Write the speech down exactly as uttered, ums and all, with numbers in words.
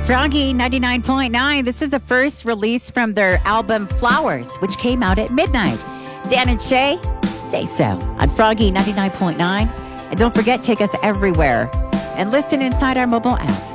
Froggy ninety-nine point nine. This is the first release from their album Flowers, which came out at midnight. Dan and Shay, Say So on Froggy ninety-nine point nine. And don't forget, take us everywhere and listen inside our mobile app.